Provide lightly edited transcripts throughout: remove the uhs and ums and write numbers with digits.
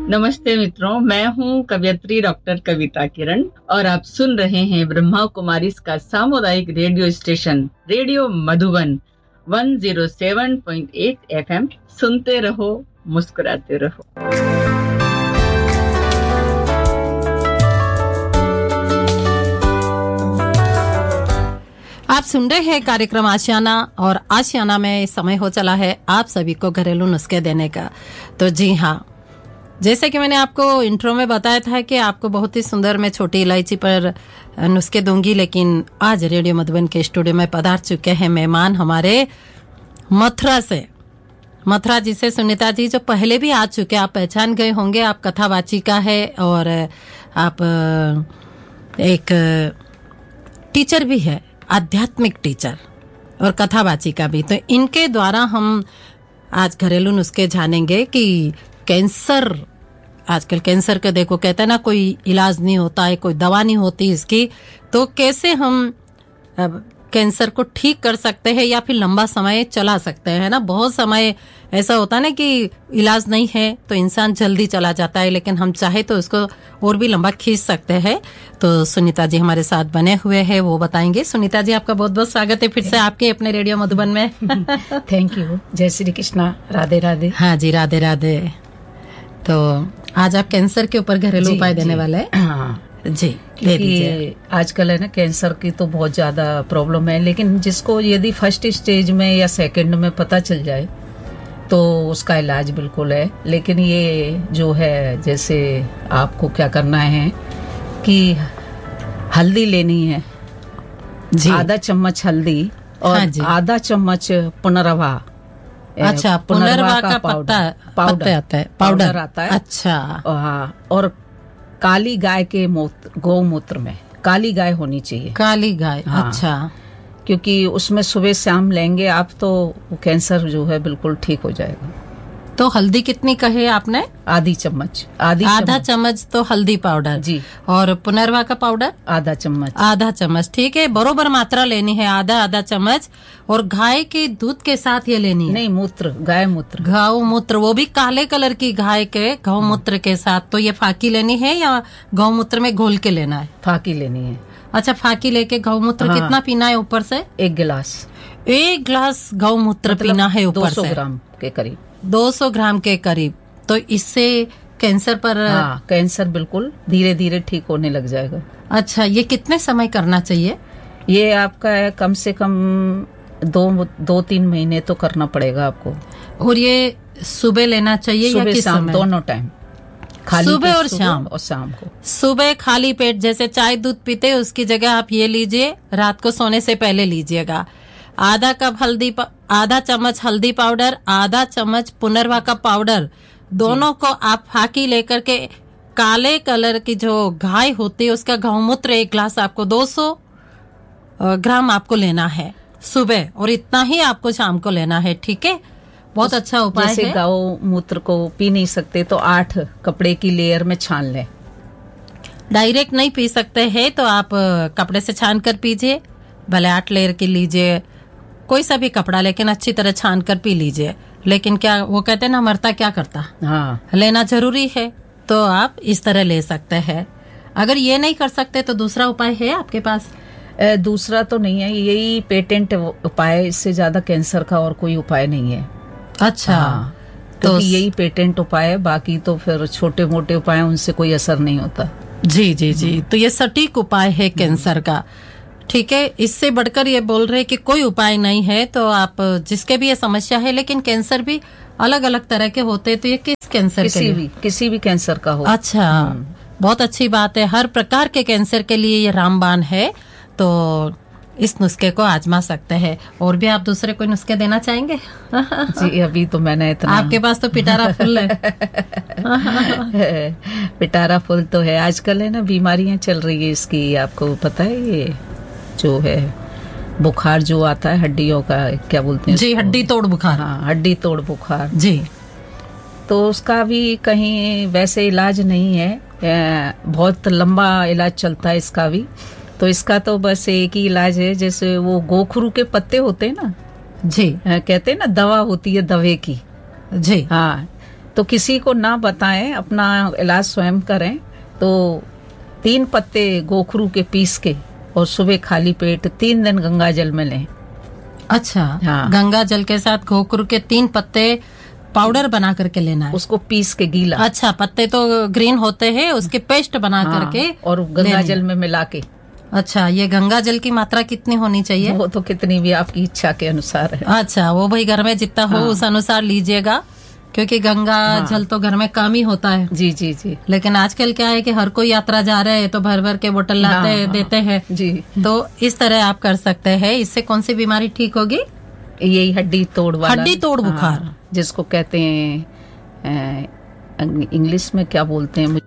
नमस्ते मित्रों, मैं हूं कवयित्री डॉक्टर कविता किरण और आप सुन रहे हैं ब्रह्मा कुमारी का सामुदायिक radio station radio Madhuban 107.8 FM। सुनते रहो, मुस्कुराते रहो। आप सुन रहे हैं कार्यक्रम आशियाना और आशियाना में समय हो चला है आप सभी को घरेलू नुस्खे देने का। तो जी हाँ, जैसे कि मैंने आपको इंट्रो में बताया था कि आपको बहुत ही सुंदर मैं छोटी इलायची पर नुस्खे दूंगी, लेकिन आज रेडियो मधुबन के स्टूडियो में पधार चुके हैं मेहमान हमारे मथुरा से। मथुरा जी से सुनीता जी, जो पहले भी आ चुके, आप पहचान गए होंगे। आप कथावाचिका है और आप एक टीचर भी है, आध्यात्मिक टीचर और कथावाचिका भी। तो इनके द्वारा हम आज घरेलू नुस्खे जानेंगे कि कैंसर, आजकल कैंसर का देखो, कहते हैं ना कोई इलाज नहीं होता है, कोई दवा नहीं होती इसकी, तो कैसे हम कैंसर को ठीक कर सकते हैं या फिर लंबा समय चला सकते हैं ना। बहुत समय ऐसा होता है ना कि इलाज नहीं है तो इंसान जल्दी चला जाता है, लेकिन हम चाहे तो उसको और भी लंबा खींच सकते हैं। तो सुनीता जी हमारे साथ बने हुए हैं, वो बताएंगे। सुनीता जी, आपका बहुत बहुत स्वागत है फिर से आपके अपने रेडियो मधुबन में। Thank you. जय श्री कृष्णा, राधे राधे। हाँ जी, राधे राधे। तो आज आप कैंसर के ऊपर घरेलू उपाय देने वाले हैं। हाँ जी, दे दीजिए। कि आजकल है ना कैंसर की तो बहुत ज्यादा प्रॉब्लम है, लेकिन जिसको यदि फर्स्ट स्टेज में या सेकंड में पता चल जाए तो उसका इलाज बिल्कुल है। लेकिन ये जो है, जैसे आपको क्या करना है कि हल्दी लेनी है जी, आधा चम्मच हल्दी और हाँ आधा चम्मच पुनर्वा। अच्छा, पुनर्वा का पाउडर आता है। अच्छा, हाँ, और काली गाय के गौमूत्र में, काली गाय होनी चाहिए। काली गाय, हाँ, अच्छा, क्योंकि उसमें सुबह शाम लेंगे आप तो कैंसर जो है बिल्कुल ठीक हो जाएगा। तो हल्दी कितनी कहे आपने? आधी चम्मच। आधा चम्मच तो हल्दी पाउडर जी, और पुनर्वा का पाउडर आधा चम्मच। ठीक है, बरोबर मात्रा लेनी है, आधा चम्मच। और गाय के दूध के साथ ये लेनी है? नहीं, मूत्र, गाय मूत्र, गौमूत्र, वो भी काले कलर की गाय के गौमूत्र के साथ। तो ये फाकी लेनी है या गौमूत्र में घोल के लेना है? फाकी लेनी है। अच्छा, फाकी लेके गौमूत्र हाँ, कितना पीना है ऊपर से? 1 गिलास गौमूत्र मतलब पीना है ऊपर से। 200 ग्राम के करीब। 200 ग्राम के करीब। तो इससे कैंसर पर हाँ, कैंसर बिल्कुल धीरे धीरे ठीक होने लग जाएगा। अच्छा, ये कितने समय करना चाहिए? ये आपका है कम से कम 2-3 महीने तो करना पड़ेगा आपको। और ये सुबह लेना चाहिए या किस समय? दोनों टाइम, सुबह और शाम को। सुबह खाली पेट, जैसे चाय दूध पीते उसकी जगह आप ये लीजिए, रात को सोने से पहले लीजिएगा। आधा चम्मच हल्दी पाउडर, आधा चम्मच पुनर्वा का पाउडर, दोनों को आप फाकी लेकर के, काले कलर की जो गाय होती है उसका गौमूत्र 1 गिलास आपको 200 ग्राम आपको लेना है सुबह, और इतना ही आपको शाम को लेना है। ठीक है, बहुत अच्छा उपाय है। जैसे गौमूत्र को पी नहीं सकते तो 8 कपड़े की लेयर में छान लें। डायरेक्ट नहीं पी सकते हैं तो आप कपड़े से छान कर पीजिए, भले 8 लेयर की लीजिए, कोई सा भी कपड़ा, लेकिन अच्छी तरह छान कर पी लीजिए। लेकिन क्या वो कहते हैं ना, मरता क्या करता, हाँ, लेना जरूरी है, तो आप इस तरह ले सकते हैं। अगर ये नहीं कर सकते तो दूसरा उपाय है आपके पास? दूसरा तो नहीं है, यही पेटेंट उपाय, इससे ज्यादा कैंसर का और कोई उपाय नहीं है। अच्छा, हाँ, तो यही पेटेंट उपाय है, बाकी तो फिर छोटे मोटे उपाय उनसे कोई असर नहीं होता। जी, तो ये सटीक उपाय है कैंसर का। ठीक है, इससे बढ़कर ये बोल रहे कि कोई उपाय नहीं है, तो आप जिसके भी ये समस्या है, लेकिन कैंसर भी अलग अलग तरह के होते हैं, तो ये किस कैंसर के लिए? किसी भी कैंसर का हो। अच्छा, बहुत अच्छी बात है। हर प्रकार के कैंसर के लिए ये रामबाण है, तो इस नुस्खे को आजमा सकते हैं। और भी आप दूसरे कोई नुस्खे देना चाहेंगे? जी, अभी तो मैंने इतना। आपके पास तो पिटारा फुल है। पिटारा फुल तो है, आजकल है ना बीमारियां चल रही है इसकी, आपको पता है? ये जो है बुखार जो आता है हड्डियों का, क्या बोलते हैं जी? हड्डी तोड़ बुखार। हाँ, हड्डी तोड़ बुखार जी। तो उसका भी कहीं वैसे इलाज नहीं है, बहुत लंबा इलाज चलता है इसका भी। तो इसका तो बस एक ही इलाज है, जैसे वो गोखरू के पत्ते होते हैं ना जी, कहते हैं ना दवा होती है दवे की जी, हाँ, तो किसी को ना बताएं, अपना इलाज स्वयं करें। तो 3 पत्ते गोखरू के पीस के और सुबह खाली पेट 3 दिन गंगा जल में लें। अच्छा, हाँ। गंगा जल के साथ गोखरू के 3 पत्ते पाउडर बना करके लेना है। उसको पीस के गीला। अच्छा, पत्ते तो ग्रीन होते हैं, उसके पेस्ट बना हाँ, करके और गंगा जल में मिला के। अच्छा, ये गंगा जल की मात्रा कितनी होनी चाहिए? वो तो कितनी भी आपकी इच्छा के अनुसार है। अच्छा, वो भाई घर में जितना हो उस अनुसार लीजिएगा, क्योंकि गंगा जल तो घर में कम ही होता है। जी जी जी। लेकिन आजकल क्या है कि हर कोई यात्रा जा रहे हैं तो भर भर के बोतल लाते देते हैं जी। तो इस तरह आप कर सकते हैं। इससे कौन सी बीमारी ठीक होगी? यही हड्डी तोड़ वाला, हड्डी तोड़ बुखार, जिसको कहते हैं इंग्लिश में क्या बोलते हैं,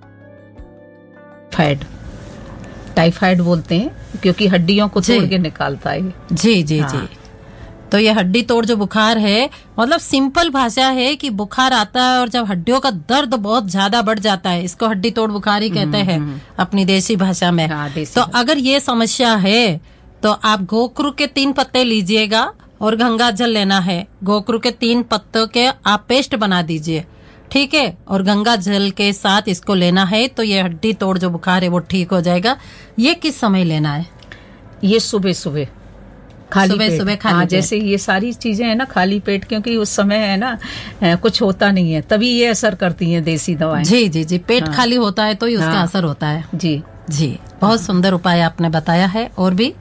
टाइफाइड बोलते हैं, क्योंकि हड्डियों को तोड़ के निकालता है। जी जी जी। तो ये हड्डी तोड़ जो बुखार है, मतलब सिंपल भाषा है कि बुखार आता है और जब हड्डियों का दर्द बहुत ज्यादा बढ़ जाता है, इसको हड्डी तोड़ बुखार ही कहते हैं अपनी देसी भाषा में। तो अगर ये समस्या है तो आप गोखरू के 3 पत्ते लीजिएगा और गंगा जल लेना है। गोखरू के 3 पत्तों के आप पेस्ट बना दीजिए, ठीक है, और गंगा जल के साथ इसको लेना है तो ये हड्डी तोड़ जो बुखार है वो ठीक हो जाएगा। ये किस समय लेना है? ये सुबह सुबह खाली पेट। सुबह खाली पेट। जैसे ये सारी चीजें है ना खाली पेट, क्योंकि उस समय है ना कुछ होता नहीं है, तभी ये असर करती हैं देसी दवाएं। जी जी जी, पेट खाली होता है तो ही उसका असर होता है। जी जी, बहुत सुंदर उपाय आपने बताया है। और भी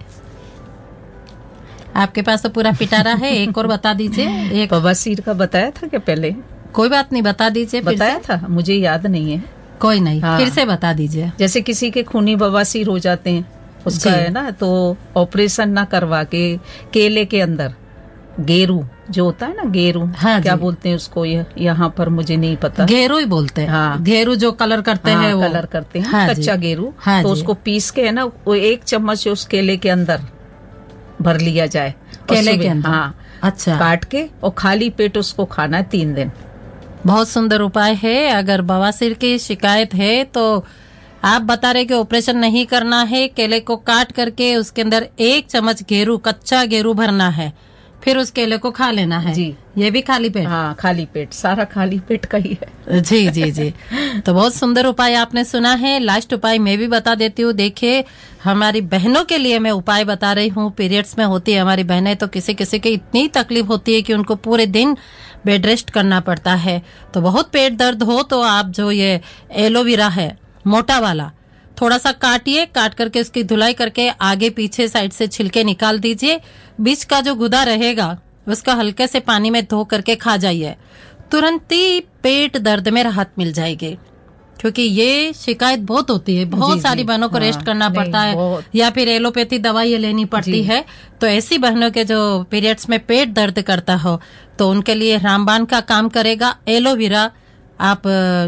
आपके पास तो पूरा पिटारा है, एक और बता दीजिए। एक बवासीर का बताया था क्या पहले? कोई बात नहीं, बता दीजिए। बताया था, मुझे याद नहीं है। कोई नहीं, फिर से बता दीजिए। जैसे किसी के खूनी बवासीर हो जाते हैं, उसका है ना, तो ऑपरेशन ना करवा के केले के अंदर गेरू जो होता है ना, गेरू, क्या बोलते हैं उसको, यहाँ पर मुझे नहीं पता। गेरू ही बोलते हैं। हाँ, गेरू जो कलर करते हैं, वो कलर करते हैं, कच्चा गेरू। तो उसको पीस के है ना, वो 1 चम्मच उस केले के अंदर भर लिया जाए, केले के अंदर। हाँ, अच्छा, काट के और खाली पेट उसको खाना है 3 दिन। बहुत सुंदर उपाय है। अगर बवासीर की शिकायत है तो आप बता रहे कि ऑपरेशन नहीं करना है, केले को काट करके उसके अंदर 1 चम्मच गेरू, कच्चा गेरू भरना है, फिर उस केले को खा लेना है। जी, ये भी खाली पेट? हाँ, खाली पेट, सारा खाली पेट का ही है। जी जी जी। तो बहुत सुंदर उपाय आपने सुना है। लास्ट उपाय मैं भी बता देती हूँ। देखिए, हमारी बहनों के लिए मैं उपाय बता रही हूँ। पीरियड्स में होती है हमारी बहनें, तो किसी किसी की इतनी तकलीफ होती है कि उनको पूरे दिन बेड रेस्ट करना पड़ता है। तो बहुत पेट दर्द हो तो आप जो ये एलोवेरा है मोटा वाला, थोड़ा सा काटिए, काट करके उसकी धुलाई करके आगे पीछे साइड से छिलके निकाल दीजिए। बीच का जो गुदा रहेगा उसका हल्के से पानी में धो करके खा जाइए, तुरंत ही पेट दर्द में राहत मिल जाएगी। क्योंकि ये शिकायत बहुत होती है, बहुत सारी बहनों को रेस्ट करना पड़ता है या फिर एलोपैथी दवाई लेनी पड़ती है। तो ऐसी बहनों के जो पीरियड्स में पेट दर्द करता हो तो उनके लिए रामबाण का काम करेगा। एलोवेरा आप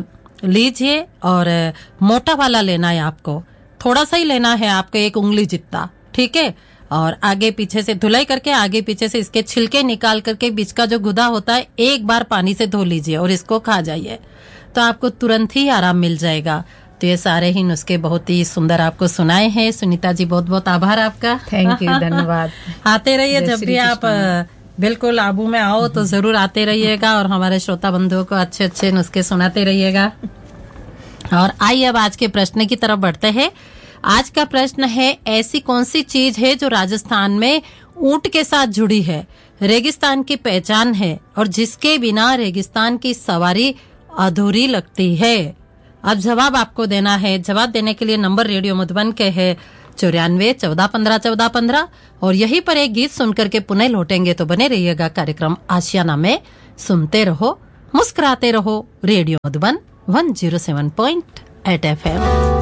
लीजिए और मोटा वाला लेना है आपको, थोड़ा सा ही लेना है आपको, 1 उंगली जितना, ठीक है। और आगे पीछे से धुलाई करके आगे पीछे से इसके छिलके निकाल करके बीच का जो गुदा होता है 1 बार पानी से धो लीजिए और इसको खा जाइए, तो आपको तुरंत ही आराम मिल जाएगा। तो ये सारे ही नुस्खे बहुत ही सुंदर आपको सुनाए हैं। सुनीता जी, बहुत बहुत आभार आपका। थैंक यू, धन्यवाद। आते रहिए, जब भी आप बिल्कुल आबू में आओ तो जरूर आते रहिएगा और हमारे श्रोता बंधुओं को अच्छे अच्छे नुस्खे सुनाते रहिएगा। और आइए अब आज के प्रश्न की तरफ बढ़ते हैं। आज का प्रश्न है, ऐसी कौन सी चीज है जो राजस्थान में ऊंट के साथ जुड़ी है, रेगिस्तान की पहचान है और जिसके बिना रेगिस्तान की सवारी अधूरी लगती है? अब जवाब आपको देना है। जवाब देने के लिए नंबर रेडियो मधुबन के है 94 14 15 14 15 और यहीं पर एक गीत सुनकर के पुनः लौटेंगे। तो बने रहिएगा कार्यक्रम आशियाना में। सुनते रहो, मुस्कुराते रहो। Radio Madhuban 107.8 FM।